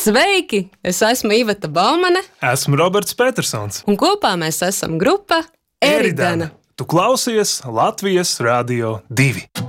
Sveiki! Es esmu Iveta Baumane. Esmu Roberts Petersons. Un kopā mēs esam grupa Eridena. Tu klausies Latvijas Radio 2.